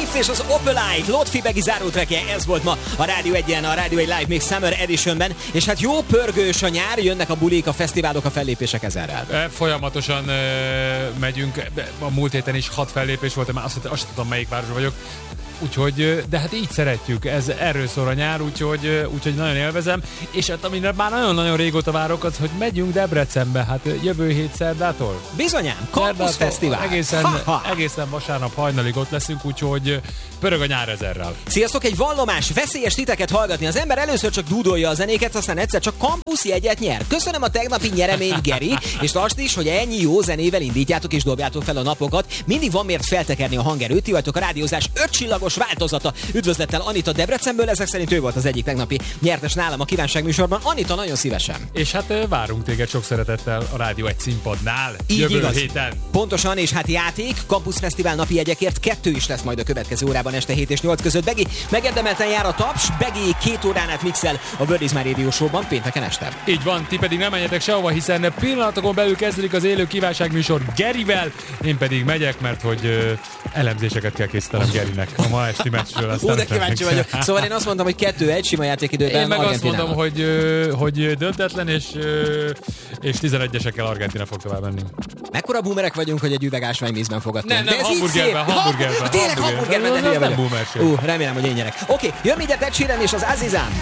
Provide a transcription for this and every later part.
Prince és az Opalite, Lotfi Begi zárótrekje, ez volt ma a Rádió 1-en, a Rádió 1 Live Mix Summer Editionben, és hát jó pörgős a nyár, jönnek a bulik, a fesztiválok, a fellépések ezerrel. Folyamatosan megyünk, a múlt héten is 6 fellépés volt, már azt tudom melyik városban vagyok. Úgyhogy, de hát így szeretjük, erről szól a nyár, úgyhogy nagyon élvezem, és hát amire már nagyon-nagyon régóta várok, az, hogy megyünk Debrecenbe, hát jövő hét szerdától. Bizonyám, Campus Fesztivál. Egészen vasárnap hajnalig ott leszünk, úgyhogy pörög a nyár ezerrel. Sziasztok, egy vallomás, veszélyes titeket hallgatni. Az ember először csak dúdolja a zenéket, aztán egyszer csak Campus jegyet nyer. Köszönöm a tegnapi nyereményt, Geri, és azt is, hogy ennyi jó zenével indítjátok és dobjátok fel a napokat. Mindig van miért feltekerni a hangerőt, ti vagytok a rádiózás 5 csillagos változata. Üdvözlettel Anita Debrecenből, ezek szerint ő volt az egyik tegnapi nyertes nálam a kívánságműsorban. Anita, nagyon szívesen. És hát várunk téged sok szeretettel a Rádió 1 színpadnál jövő héten. Pontosan, és hát játék, Campus Fesztivál napi jegyekért 2 is lesz majd a következő órában este 7 és 8 között. Begi, megérdemelten jár a taps, Begi 2 órán át mixel a World is My Radio Show-ban pénteken este. Így van, ti pedig nem menjetek sehova, hiszen pillanatokon belül kezdődik az élő kívánságműsor Gerivel, én pedig megyek, mert hogy elemzéseket kell készítenem Gerinek a ma esti meccsről. De kíváncsi vagyok. Szóval én azt mondtam, hogy 2-1 sima játékidőben. Én meg azt mondom, hogy döntetlen és 11-esekkel Argentina fog tovább menni. Mekkora boomerek vagyunk, hogy egy üveg ásványvízben fogadtunk. Nem, hamburgerben. Tényleg hamburgerben, de hülye vagyok. Remélem, hogy én nyerek. Oké, jön mindjárt Ed Sheeran és az Azizán.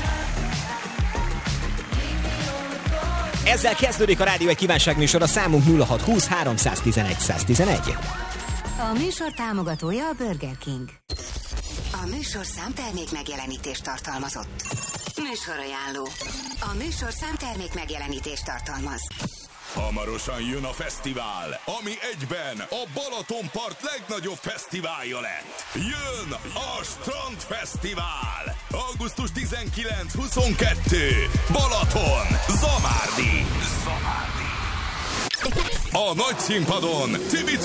Ezzel kezdődik a Rádió egy kívánságműsor, a számunk 0620 311 111. A műsor támogatója a Burger King. A műsorszám termék megjelenítést tartalmazott. Műsorajánló. A műsorszám termék megjelenítést tartalmaz. Hamarosan jön a fesztivál, ami egyben a Balatonpart legnagyobb fesztiválja lett. Jön a Strandfesztivál! Augusztus 19-22. Balaton, Zamárdi. A nagy színpadon Civit